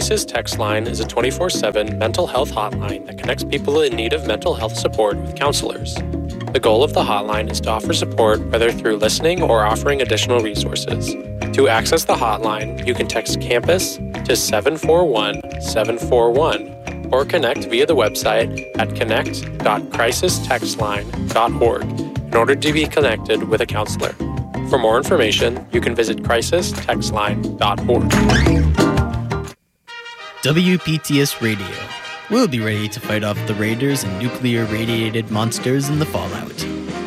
Crisis Text Line is a 24/7 mental health hotline that connects people in need of mental health support with counselors. The goal of the hotline is to offer support whether through listening or offering additional resources. To access the hotline, you can text campus to 741-741 or connect via the website at connect.crisistextline.org in order to be connected with a counselor. For more information, you can visit crisistextline.org. WPTS Radio. We'll be ready to fight off the raiders and nuclear radiated monsters in the fallout.